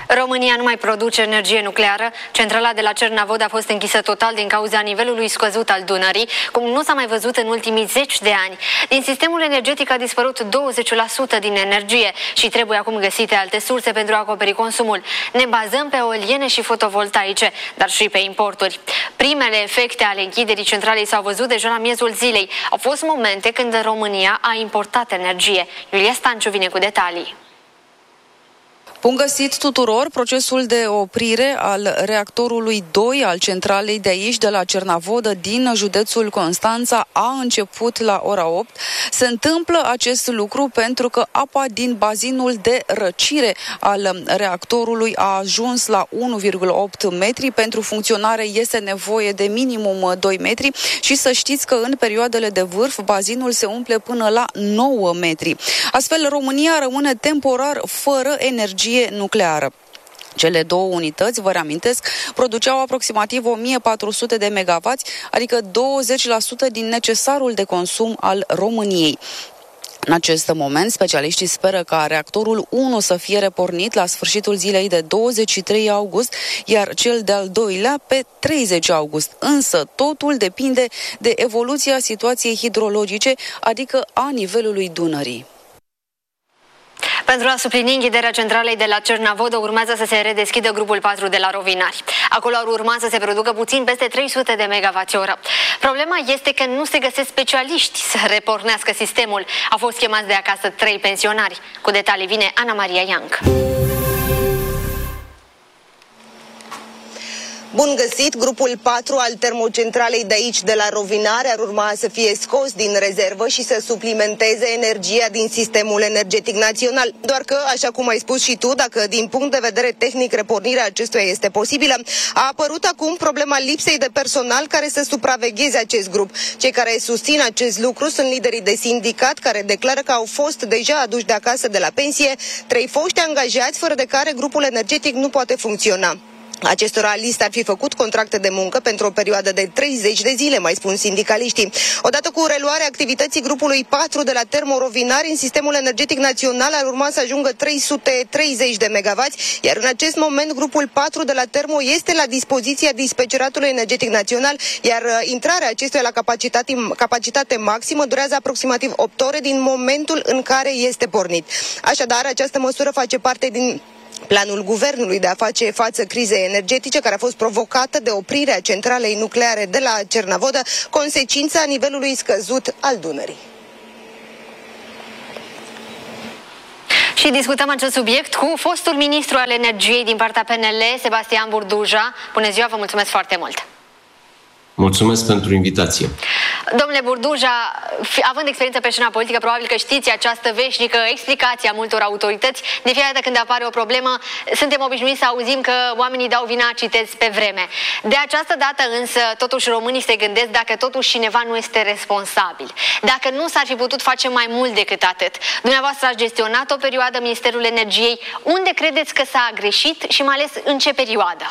România nu mai produce energie nucleară. Centrala de la Cernavodă a fost închisă total din cauza nivelului scăzut al Dunării, cum nu s-a mai văzut în ultimii 10 de ani. Din sistemul energetic a dispărut 20% din energie și trebuie acum găsite alte surse pentru a acoperi consumul. Ne bazăm pe eoliene și fotovoltaice, dar și pe importuri. Primele efecte ale închiderii centralei s-au văzut deja la miezul zilei. Au fost momente când România a importat energie. Iulia Stanciu vine cu detalii. Bun găsit tuturor! Procesul de oprire al reactorului 2 al centralei de aici, de la Cernavodă, din județul Constanța, a început la ora 8. Se întâmplă acest lucru pentru că apa din bazinul de răcire al reactorului a ajuns la 1,8 metri. Pentru funcționare este nevoie de minimum 2 metri și să știți că în perioadele de vârf bazinul se umple până la 9 metri. Astfel, România rămâne temporar fără energie nucleară. Cele două unități, vă reamintesc, produceau aproximativ 1400 de megawatts, adică 20% din necesarul de consum al României. În acest moment, specialiștii speră ca reactorul 1 să fie repornit la sfârșitul zilei de 23 august, iar cel de-al doilea pe 30 august. Însă, totul depinde de evoluția situației hidrologice, adică a nivelului Dunării. Pentru a suplini închiderea centralei de la Cernavodă, urmează să se redeschidă grupul 4 de la Rovinari. Acolo ar urma să se producă puțin peste 300 de MWh. Problema este că nu se găsesc specialiști să repornească sistemul. Au fost chemați de acasă 3 pensionari. Cu detalii vine Ana Maria Ianc. Bun găsit! Grupul 4 al termocentralei de aici, de la Rovinari, ar urma să fie scos din rezervă și să suplimenteze energia din sistemul energetic național. Doar că, așa cum ai spus și tu, dacă din punct de vedere tehnic repornirea acestuia este posibilă, a apărut acum problema lipsei de personal care să supravegheze acest grup. Cei care susțin acest lucru sunt liderii de sindicat care declară că au fost deja aduși de acasă de la pensie 3 foști angajați, fără de care grupul energetic nu poate funcționa. Acestora li s-ar fi făcut contracte de muncă pentru o perioadă de 30 de zile, mai spun sindicaliștii. Odată cu reluarea activității grupului 4 de la Termorovinari, în sistemul energetic național ar urma să ajungă 330 de megawatts, iar în acest moment grupul 4 de la Termo este la dispoziția dispeceratului energetic național, iar intrarea acestuia la capacitate maximă durează aproximativ 8 ore din momentul în care este pornit. Așadar, această măsură face parte din planul guvernului de a face față crizei energetice care a fost provocată de oprirea centralei nucleare de la Cernavodă, consecința nivelului scăzut al Dunării. Și discutăm acest subiect cu fostul ministru al energiei din partea PNL, Sebastian Burduja. Bună ziua, vă mulțumesc foarte mult! Mulțumesc pentru invitație. Domnule Burduja, având experiență pe scena politică, probabil că știți această veșnică explicație a multor autorități. De fiecare dată când apare o problemă, suntem obișnuiți să auzim că oamenii dau vina, citesc, pe vreme. De această dată însă, totuși românii se gândesc dacă totuși cineva nu este responsabil. Dacă nu s-ar fi putut face mai mult decât atât. Dumneavoastră ați gestionat o perioadă Ministerul Energiei. Unde credeți că s-a greșit și mai ales în ce perioadă?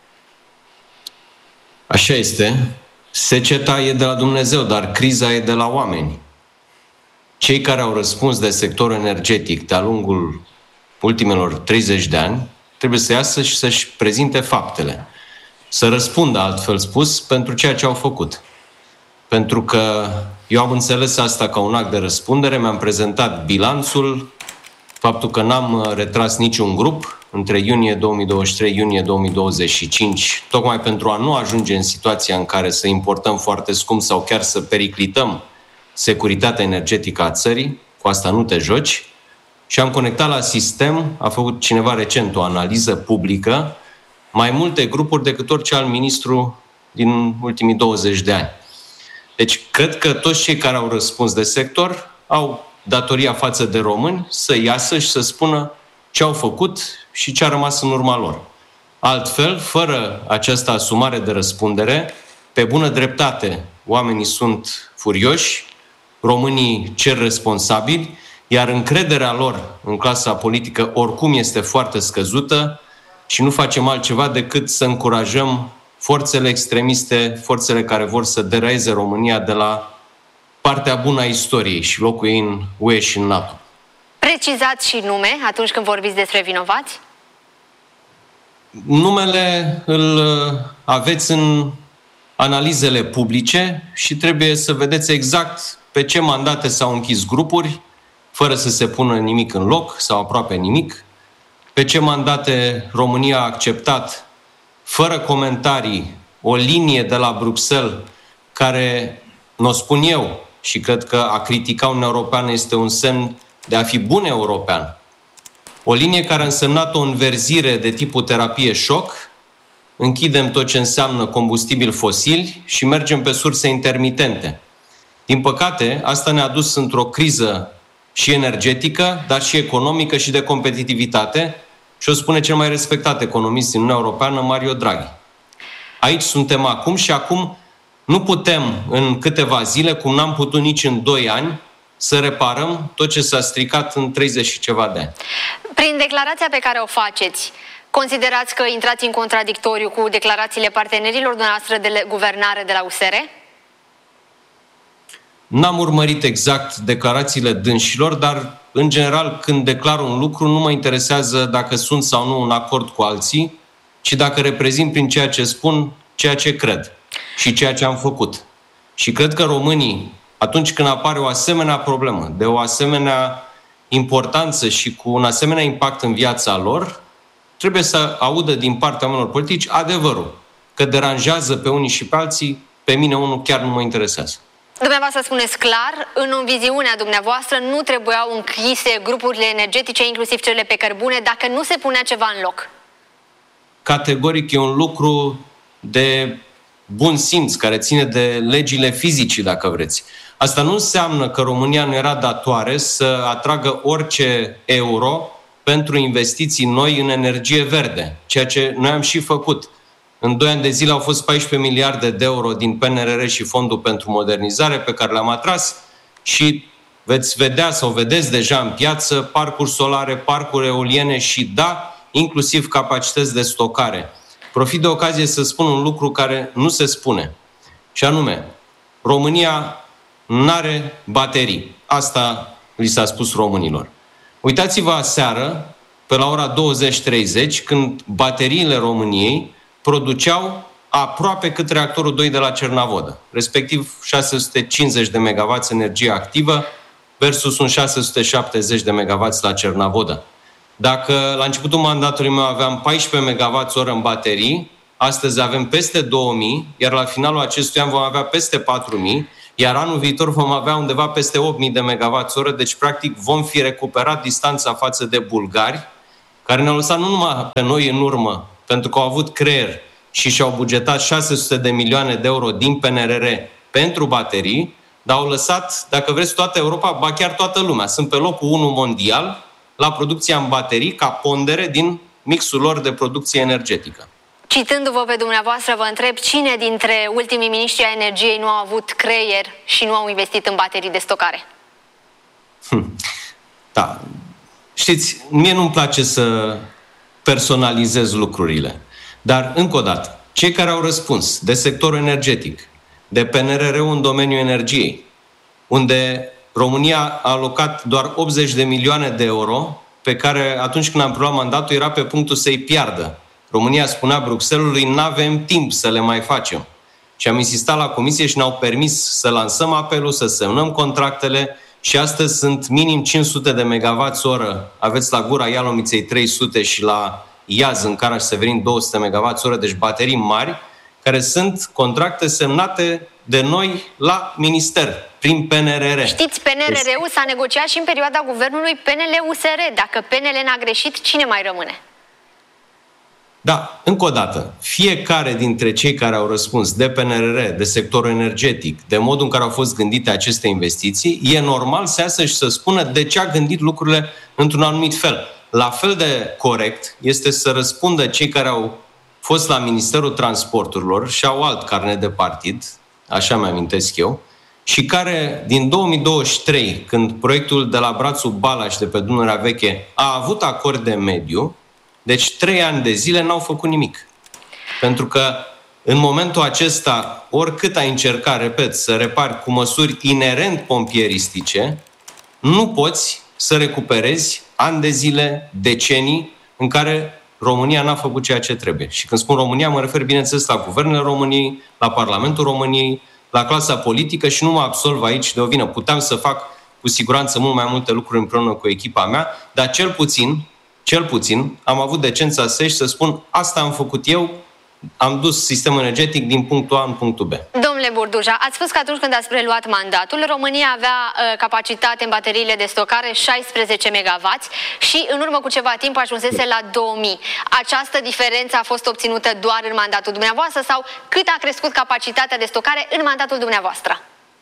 Așa este. Seceta e de la Dumnezeu, dar criza e de la oameni. Cei care au răspuns de sectorul energetic de-a lungul ultimelor 30 de ani trebuie să iasă și să-și prezinte faptele. Să răspundă, altfel spus, pentru ceea ce au făcut. Pentru că eu am înțeles asta ca un act de răspundere, mi-am prezentat bilanțul, faptul că n-am retras niciun grup între iunie 2023, iunie 2025, tocmai pentru a nu ajunge în situația în care să importăm foarte scump sau chiar să periclităm securitatea energetică a țării, cu asta nu te joci, și am conectat la sistem, a făcut cineva recent o analiză publică, mai multe grupuri decât orice alt ministru din ultimii 20 de ani. Deci, cred că toți cei care au răspuns de sector au datoria față de români să iasă și să spună ce au făcut și ce a rămas în urma lor. Altfel, fără această asumare de răspundere, pe bună dreptate, oamenii sunt furioși, românii cer responsabili, iar încrederea lor în clasa politică oricum este foarte scăzută și nu facem altceva decât să încurajăm forțele extremiste, forțele care vor să deraieze România de la partea bună a istoriei și locul ei în UE și în NATO. Precizați și nume atunci când vorbiți despre vinovați? Numele îl aveți în analizele publice și trebuie să vedeți exact pe ce mandate s-au închis grupuri, fără să se pună nimic în loc sau aproape nimic, pe ce mandate România a acceptat, fără comentarii, o linie de la Bruxelles care, n-o spun eu, și cred că a critica Uniunea Europeană este un semn de a fi bun european. O linie care a însemnat o înverzire de tipul terapie șoc, închidem tot ce înseamnă combustibili fosili și mergem pe surse intermitente. Din păcate, asta ne-a dus într-o criză și energetică, dar și economică și de competitivitate, și o spune cel mai respectat economist din Uniunea Europeană, Mario Draghi. Aici suntem acum și acum nu putem în câteva zile, cum n-am putut nici în 2 ani, să reparăm tot ce s-a stricat în 30 și ceva de ani. Prin declarația pe care o faceți, considerați că intrați în contradictoriu cu declarațiile partenerilor dumneavoastră de guvernare de la USR? N-am urmărit exact declarațiile dânșilor, dar, în general, când declar un lucru, nu mă interesează dacă sunt sau nu în acord cu alții, ci dacă reprezint prin ceea ce spun, ceea ce cred și ceea ce am făcut. Și cred că românii, atunci când apare o asemenea problemă, de o asemenea importanță și cu un asemenea impact în viața lor, trebuie să audă din partea oamenilor politici adevărul. Că deranjează pe unii și pe alții, pe mine unul chiar nu mă interesează. Dumneavoastră spuneți clar, în viziunea dumneavoastră nu trebuiau închise grupurile energetice, inclusiv cele pe cărbune, dacă nu se punea ceva în loc. Categoric e un lucru de bun simț, care ține de legile fizicii, dacă vreți. Asta nu înseamnă că România nu era datoare să atragă orice euro pentru investiții noi în energie verde, ceea ce noi am și făcut. În 2 ani de zile au fost 14 miliarde de euro din PNRR și Fondul pentru Modernizare pe care le-am atras și veți vedea sau vedeți deja în piață parcuri solare, parcuri eoliene și, da, inclusiv capacități de stocare. Profit de ocazie să spun un lucru care nu se spune, și anume, România n-are baterii. Asta li s-a spus românilor. Uitați-vă aseară, pe la ora 20:30, când bateriile României produceau aproape cât reactorul 2 de la Cernavodă, respectiv 650 de MW energie activă versus un 670 de MW la Cernavodă. Dacă la începutul mandatului meu aveam 14 MWh în baterii, astăzi avem peste 2000, iar la finalul acestui an vom avea peste 4000, iar anul viitor vom avea undeva peste 8000 de MWh, deci practic vom fi recuperat distanța față de bulgari, care ne-au lăsat nu numai pe noi în urmă, pentru că au avut creier și și-au bugetat 600 de milioane de euro din PNRR pentru baterii, dar au lăsat, dacă vreți, toată Europa, ba chiar toată lumea. Sunt pe locul 1 mondial la producția în baterii ca pondere din mixul lor de producție energetică. Citându-vă pe dumneavoastră, vă întreb cine dintre ultimii miniștri ai energiei nu au avut creier și nu au investit în baterii de stocare? Da. Știți, mie nu-mi place să personalizez lucrurile. Dar, încă o dată, cei care au răspuns de sectorul energetic, de PNRR-ul în domeniul energiei, unde România a alocat doar 80 de milioane de euro, pe care atunci când am preluat mandatul era pe punctul să-i piardă. România spunea Bruxellesului, n-avem timp să le mai facem. Și am insistat la comisie și ne-au permis să lansăm apelul, să semnăm contractele și astăzi sunt minim 500 de MWh. Aveți la Gura Ialomiței 300 și la Iaz, în Caraș-Severin, 200 MWh, deci baterii mari, care sunt contracte semnate de noi la minister, prin PNRR. Știți, PNRR-ul s-a negociat și în perioada guvernului PNL-USR. Dacă PNL n-a greșit, cine mai rămâne? Da, încă o dată, fiecare dintre cei care au răspuns de PNRR, de sectorul energetic, de modul în care au fost gândite aceste investiții, e normal să iasă și să spună de ce a gândit lucrurile într-un anumit fel. La fel de corect este să răspundă cei care au fost la Ministerul Transporturilor și au alt carnet de partid, așa mi-amintesc eu, și care din 2023, când proiectul de la Brațul Balaș de pe Dunărea Veche a avut acord de mediu, deci 3 ani de zile n-au făcut nimic. Pentru că în momentul acesta, oricât ai încerca, repet, să repari cu măsuri inerent pompieristice, nu poți să recuperezi ani de zile, decenii, în care România n-a făcut ceea ce trebuie. Și când spun România, mă refer, bineînțeles, la guvernele României, la Parlamentul României, la clasa politică și nu mă absolv aici de o vină. Puteam să fac cu siguranță mult mai multe lucruri împreună cu echipa mea, dar cel puțin am avut decența să spun asta am făcut eu, am dus sistemul energetic din punctul A în punctul B. Domnule Burduja, ați spus că atunci când ați preluat mandatul, România avea capacitate în bateriile de stocare 16 MW și în urmă cu ceva timp ajunsese la 2000. Această diferență a fost obținută doar în mandatul dumneavoastră sau cât a crescut capacitatea de stocare în mandatul dumneavoastră?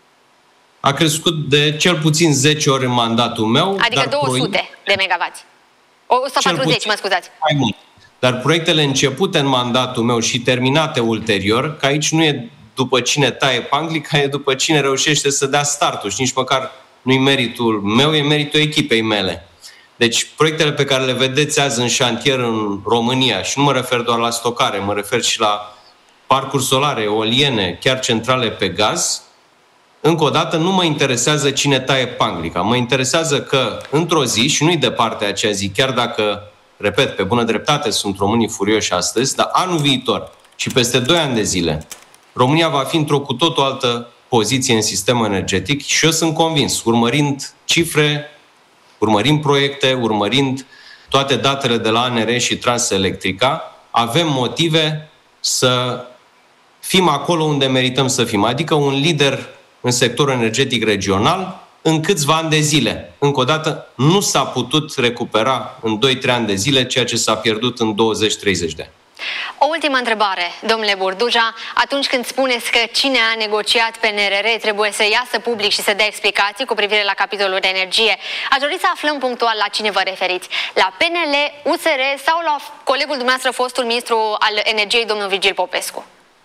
A crescut de cel puțin 10 ori în mandatul meu. Adică 200 de megavați. 140, mă scuzați. Mai mult. Dar proiectele începute în mandatul meu și terminate ulterior, că aici nu e după cine taie panglica, e după cine reușește să dea startul și nici măcar nu-i meritul meu, e meritul echipei mele. Deci proiectele pe care le vedeți azi în șantier în România, și nu mă refer doar la stocare, mă refer și la parcuri solare, eoliene, chiar centrale pe gaz, încă o dată nu mă interesează cine taie panglica. Mă interesează că într-o zi, și nu-i departe acea zi, chiar dacă, repet, pe bună dreptate sunt românii furioși astăzi, dar anul viitor și peste 2 ani de zile, România va fi într-o cu totul altă poziție în sistemul energetic și eu sunt convins, urmărind cifre, urmărind proiecte, urmărind toate datele de la ANR și Transelectrica, avem motive să fim acolo unde merităm să fim, adică un lider în sectorul energetic regional în câțiva ani de zile. Încă o dată, nu s-a putut recupera în 2-3 ani de zile ceea ce s-a pierdut în 20-30 de ani. O ultimă întrebare, domnule Burduja. Atunci când spuneți că cine a negociat PNRR trebuie să iasă public și să dea explicații cu privire la capitolul de energie, aș dori să aflăm punctual la cine vă referiți. La PNL, USR sau la colegul dumneavoastră, fostul ministru al energiei, domnul Virgil Popescu?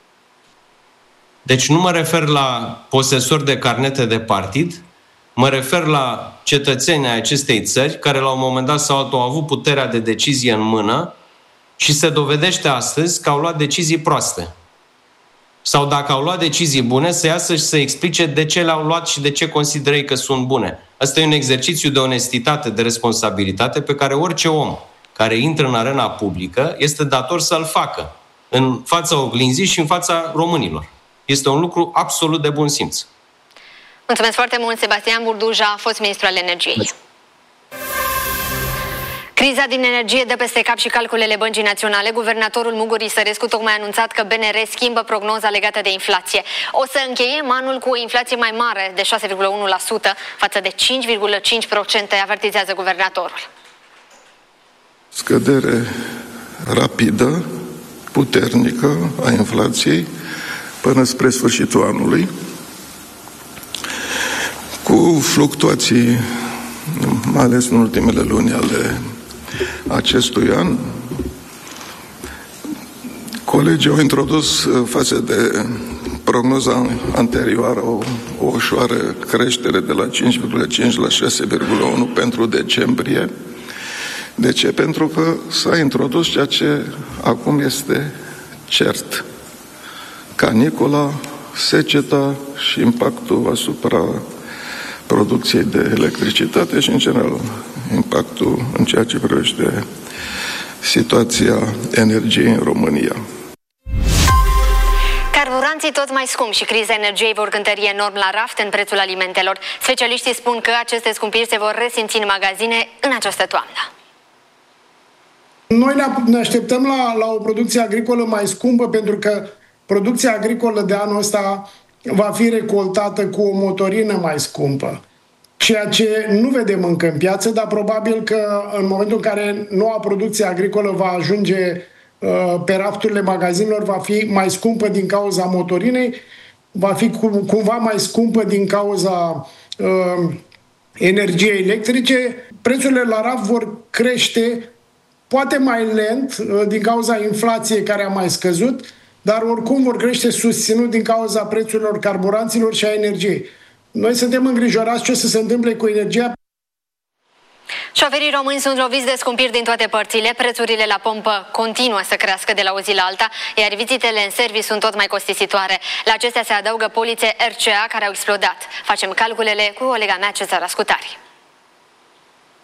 Deci nu mă refer la posesori de carnete de partid, mă refer la cetățenii acestei țări care la un moment dat sau altul au avut puterea de decizie în mână și se dovedește astăzi că au luat decizii proaste. Sau dacă au luat decizii bune, să iasă și să explice de ce le-au luat și de ce consideră ei că sunt bune. Asta e un exercițiu de onestitate, de responsabilitate pe care orice om care intră în arena publică este dator să-l facă în fața oglinzii și în fața românilor. Este un lucru absolut de bun simț. Mulțumesc foarte mult, Sebastian Burduja, fost ministru al energiei. Criza din energie dă peste cap și calculele Băncii Naționale. Guvernatorul Mugur Isărescu tocmai a anunțat că BNR schimbă prognoza legată de inflație. O să încheiem anul cu o inflație mai mare de 6,1% față de 5,5%, avertizează guvernatorul. Scădere rapidă, puternică a inflației până spre sfârșitul anului, cu fluctuații, mai ales în ultimele luni ale acestui an. Colegii au introdus față de prognoza anterioară o ușoară creștere de la 5,5 la 6,1 pentru decembrie. De ce? Pentru că s-a introdus ceea ce acum este cert: canicula, seceta și impactul asupra producției de electricitate și, în general, impactul în ceea ce privește situația energiei în România. Carburanții tot mai scumpi și criza energiei vor cântări enorm la raft în prețul alimentelor. Specialiștii spun că aceste scumpiri se vor resimți în magazine în această toamnă. Noi ne așteptăm la o producție agricolă mai scumpă, pentru că producția agricolă de anul ăsta va fi recoltată cu o motorină mai scumpă. Ceea ce nu vedem încă în piață, dar probabil că în momentul în care noua producție agricolă va ajunge pe rafturile magazinelor, va fi mai scumpă din cauza motorinei, va fi cumva mai scumpă din cauza energiei electrice. Prețurile la raft vor crește poate mai lent din cauza inflației care a mai scăzut, dar oricum vor crește susținut din cauza prețurilor carburanților și a energiei. Noi suntem îngrijorați ce o să se întâmple cu energia. Șoferii români sunt loviți de scumpiri din toate părțile. Prețurile la pompă continuă să crească de la o zi la alta, iar vizitele în serviciu sunt tot mai costisitoare. La acestea se adaugă polițe RCA care au explodat. Facem calculele cu colega mea, Cezara Scutari.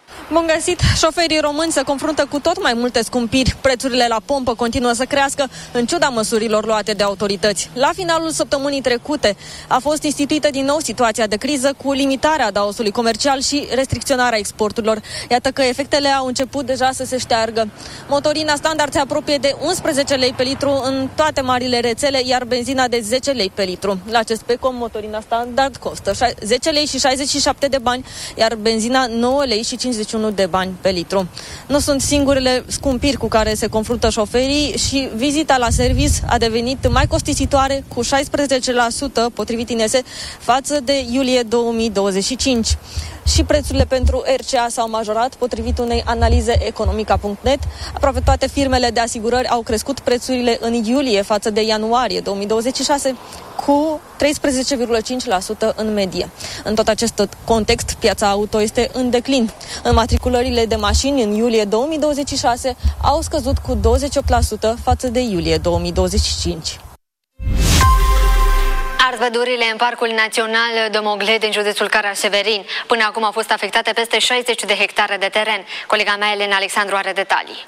Bun găsit! Șoferii români se confruntă cu tot mai multe scumpiri. Prețurile la pompă continuă să crească, în ciuda măsurilor luate de autorități. La finalul săptămânii trecute a fost instituită din nou situația de criză cu limitarea adaosului comercial și restricționarea exporturilor. Iată că efectele au început deja să se șteargă. Motorina standard se apropie de 11 lei pe litru în toate marile rețele, iar benzina de 10 lei pe litru. La Cespecom, motorina standard costă 10 lei și 67 de bani, iar benzina 9 lei și 51 de bani pe litru. Nu sunt singurele scumpiri cu care se confruntă șoferii și vizita la serviciu a devenit mai costisitoare cu 16% potrivit INS față de iulie 2025. Și prețurile pentru RCA s-au majorat potrivit unei analize economica.net. Aproape toate firmele de asigurări au crescut prețurile în iulie față de ianuarie 2026 cu 13,5% în medie. În tot acest context, piața auto este în declin. Înmatriculările de mașini în iulie 2026 au scăzut cu 28% față de iulie 2025. Ard pădurile în Parcul Național Domogled din județul Caraș-Severin. Până acum au fost afectate peste 60 de hectare de teren. Colega mea, Elena Alexandru, are detalii.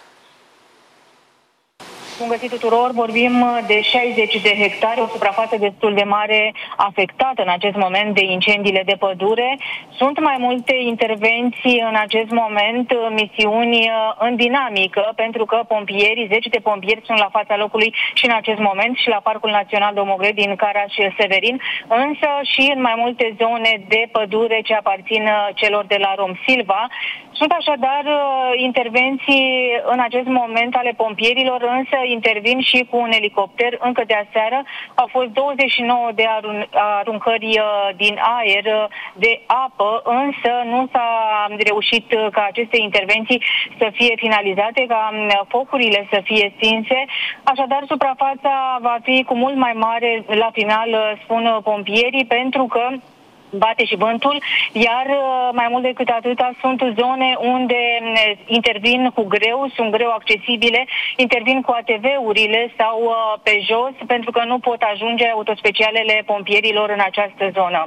Bun găsit tuturor, vorbim de 60 de hectare, o suprafață destul de mare afectată în acest moment de incendiile de pădure. Sunt mai multe intervenții în acest moment, misiuni în dinamică, pentru că pompierii, 10 de pompieri sunt la fața locului și în acest moment și la Parcul Național Domogled din Caraș-Severin, însă și în mai multe zone de pădure ce aparțin celor de la Romsilva. Sunt așadar intervenții în acest moment ale pompierilor, însă intervin și cu un elicopter. Încă de aseară au fost 29 de aruncări din aer de apă, însă nu s-a reușit ca aceste intervenții să fie finalizate, ca focurile să fie stinse. Așadar, suprafața va fi cu mult mai mare la final, spun pompierii, pentru că bate și vântul, iar mai mult decât atâta sunt zone unde intervin cu greu, sunt greu accesibile, intervin cu ATV-urile sau pe jos, pentru că nu pot ajunge autospecialele pompierilor în această zonă.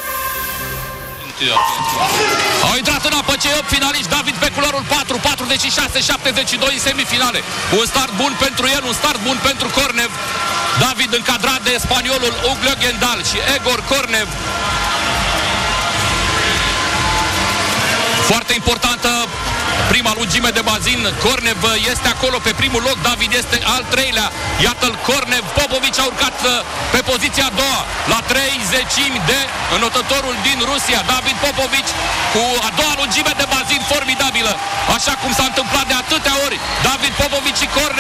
Au intrat în apă cei 8 finaliști, David pe culoarul 4, 46-72 în semifinale. Un start bun pentru el, un start bun pentru Cornev. David încadrat de spaniolul Uglio Gendal și Egor Cornev. Foarte importantă prima lungime de bazin. Cornev este acolo pe primul loc, David este al treilea. Iată-l Cornev, Popovici a urcat pe poziția a doua, la 30 de înotătorul din Rusia. David Popovici cu a doua lungime de bazin formidabilă, așa cum s-a întâmplat de atâtea ori. David Popovici și Cornev